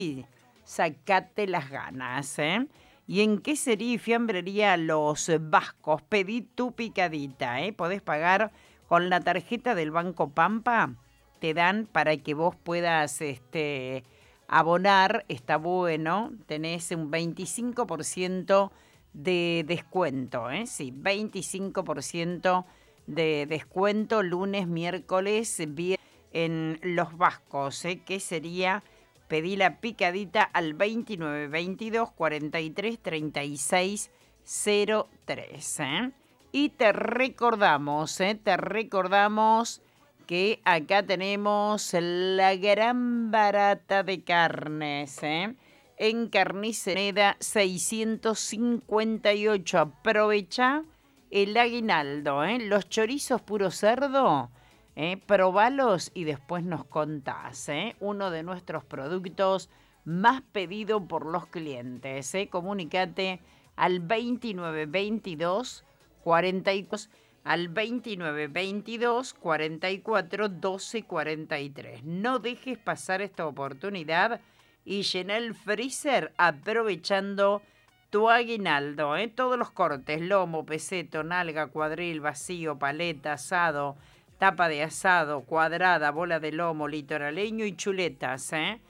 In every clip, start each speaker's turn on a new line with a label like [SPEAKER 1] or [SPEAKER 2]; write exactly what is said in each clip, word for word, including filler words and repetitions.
[SPEAKER 1] y sacate las ganas, ¿eh? ¿Y en quesería y fiambrería Los Vascos? Pedí tu picadita, ¿eh? Podés pagar con la tarjeta del Banco Pampa. Te dan para que vos puedas este, abonar. Está bueno. Tenés un veinticinco por ciento de descuento, ¿eh? Sí, veinticinco por ciento de descuento lunes, miércoles, viernes en Los Vascos, ¿eh? Que sería... Pedí la picadita al veintinueve veintidós cuarenta y tres treinta y seis cero tres. ¿eh? Y te recordamos, ¿eh? te recordamos que acá tenemos la gran barata de carnes. ¿eh? En Carnicería seiscientos cincuenta y ocho. Aprovecha el aguinaldo. ¿eh? Los chorizos puro cerdo. Eh, probalos y después nos contás, ¿eh? Uno de nuestros productos más pedido por los clientes. ¿eh? Comunicate al veintinueve veintidós cuarenta y dos al veintinueve veintidós cuarenta y cuatro doce cuarenta y tres. No dejes pasar esta oportunidad y llena el freezer aprovechando tu aguinaldo. ¿eh? Todos los cortes: lomo, peseto, nalga, cuadril, vacío, paleta, asado, tapa de asado, cuadrada, bola de lomo, litoraleño y chuletas, ¿eh?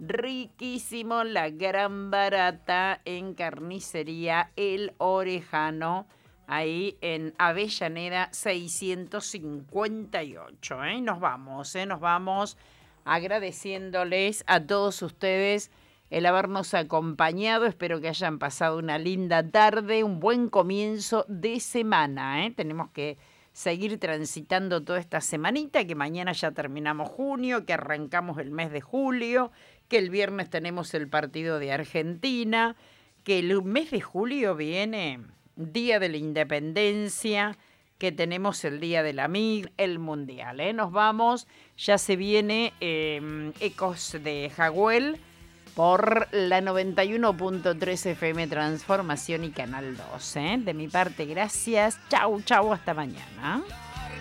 [SPEAKER 1] Riquísimo, la gran barata en Carnicería El Orejano, ahí en Avellaneda seiscientos cincuenta y ocho, ¿eh? Nos vamos, ¿eh? Nos vamos agradeciéndoles a todos ustedes el habernos acompañado. Espero que hayan pasado una linda tarde, un buen comienzo de semana, ¿eh? Tenemos que seguir transitando toda esta semanita, que mañana ya terminamos junio, que arrancamos el mes de julio, que el viernes tenemos el partido de Argentina, que el mes de julio viene Día de la Independencia, que tenemos el Día del Amigo, el Mundial. ¿eh? Nos vamos, ya se viene eh, Ecos de Jagüel por la noventa y uno punto tres F M Transformación y Canal dos. ¿eh? De mi parte, gracias. Chau, chau, hasta mañana.